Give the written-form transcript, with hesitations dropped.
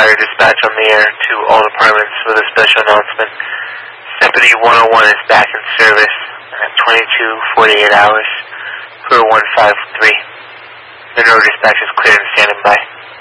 fire dispatch on the air to all departments with a special announcement. Deputy 101 is back in service at 22:48 hours per 153. Monroe dispatch is clear and standing by.